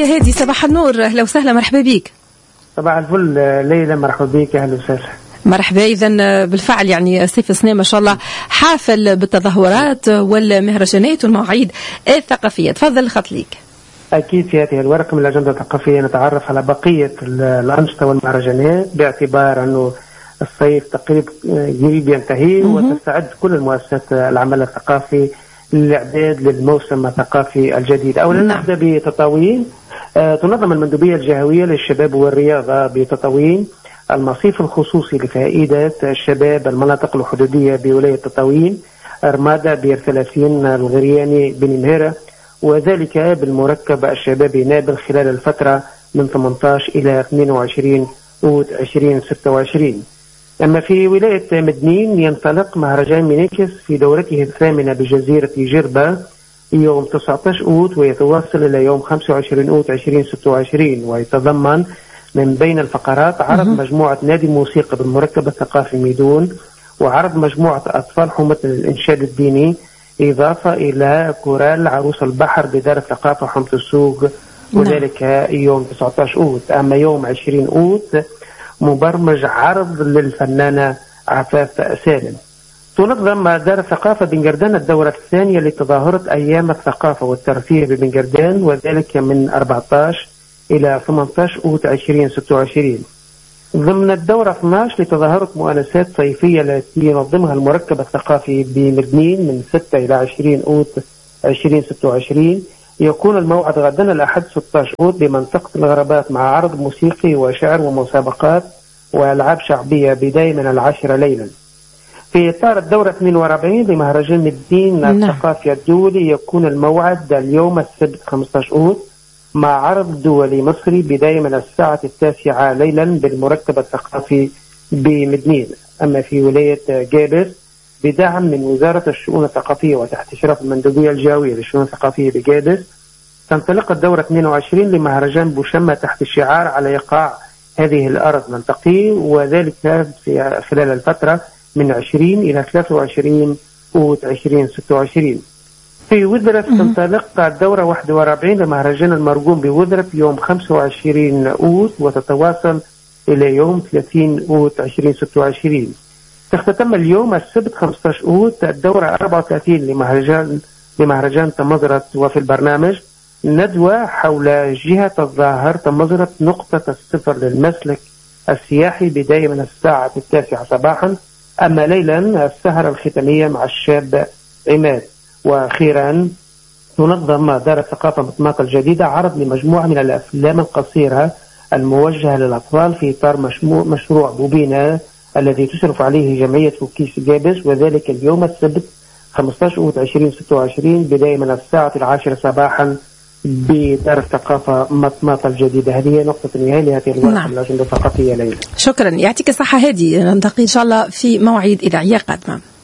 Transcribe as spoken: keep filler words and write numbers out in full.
يا هادي، صباح النور، اهلا وسهلا، مرحبا بك. صباح الفل ليلى، مرحبا بك، اهلا وسهلا. مرحبا. إذن بالفعل يعني سيف سنة ما شاء الله حافل بالتظاهرات والمهرجانات والمواعيد الثقافية. تفضل الخط ليك. أكيد في هذه الورقة من الأجندة الثقافية نتعرف على بقية الأنشطة والمهرجانات باعتبار أنه الصيف تقريبا قريب ينتهي وتستعد كل المؤسسات العمل الثقافي للإعداد للموسم الثقافي الجديد. أولا نبدأ بتطاوين. آه تنظم المندوبية الجهوية للشباب والرياضة بتطاوين المصيف الخصوصي لفائدة الشباب المناطق الحدودية بولاية تطاوين، أرمادة، بير ثلاثين، الغرياني، بن مهيرة، وذلك بالمركب الشبابي نابل خلال الفترة من ثمانية عشر إلى اثنين وعشرين أوت ألفين وستة وعشرين. أما في ولاية مدنين ينطلق مهرجان مينيكس في دورته الثامنة بجزيرة جربة يوم تسعة عشر أوت ويتواصل إلى يوم خمسة وعشرين أوت ألفين وستة وعشرين، ويتضمن من بين الفقرات عرض مجموعة نادي موسيقى بالمركب الثقافي ميدون، وعرض مجموعة أطفال حمة الإنشاد الديني، إضافة إلى كورال عروس البحر بدار الثقافة حمة السوق، وذلك يوم تسعة عشر أوت. أما يوم عشرين أوت مبرمج عرض للفنانة عفاف سالم. تنظم دار الثقافة بنجردان الدورة الثانية لتظاهرة أيام الثقافة والترفيه ببنجردان، وذلك من أربعة عشر إلى ثمانية عشر أوت ألفين وستة وعشرين. ضمن الدورة اثني عشر لتظاهرة مؤانسات صيفية التي ينظمها المركب الثقافي بمدنين من ستة إلى عشرين أوت ألفين وستة وعشرين. يكون الموعد غدا الأحد ستة عشر أوت بمنطقة الغربات مع عرض موسيقي وشعر ومسابقات وألعاب شعبية بداية من العاشرة ليلا. في إطار الدورة اثنين وأربعين لمهرجان مدين الثقافي الدولي يكون الموعد اليوم السبت خمسة عشر أوت مع عرض دولي مصري بداية من الساعة التاسعة ليلا بالمركب الثقافي بمدنين. أما في ولاية جابس بدعم من وزارة الشؤون الثقافية وتحت إشراف المندوبية الجهوية للشؤون الثقافية بجابس تنطلق الدورة اثنين وعشرين لمهرجان بوشمة تحت الشعار على إيقاع هذه الأرض نلتقي، وذلك في خلال الفترة من عشرين إلى ثلاثة وعشرين أوت ألفين وستة وعشرين. في وذرف تنطلق الدورة واحد وأربعين لمهرجان المرقوم بوذرف يوم خمسة وعشرين أوت وتتواصل إلى يوم ثلاثين أوت ألفين وستة وعشرين. تختتم اليوم السبت خمسة عشر أوت الدورة أربعة وثلاثين لمهرجان لمهرجان تمزرت، وفي البرنامج ندوة حول جهة الظاهر تمزرت نقطة الصفر للمسلك السياحي بداية من الساعة التاسعة صباحا. أما ليلا السهرة الختامية مع الشاب عماد. وأخيرا تنظم دار الثقافة مطماط الجديدة عرض لمجموعة من الأفلام القصيرة الموجهة للأطفال في إطار مشروع بوبينا الذي تشرف عليه جمعية فوكيس جابس، وذلك اليوم السبت خمسة عشر أوت ألفين وستة وعشرين بداية من الساعة العاشرة صباحا بدار الثقافة مطماط الجديدة. هذه نقطة نهاية لهذه الورقة نعم. الأجندة الثقافية ليلى. شكرا، يعطيك الصحة هادي، نلتقي إن شاء الله في موعد إذاعية قادمة.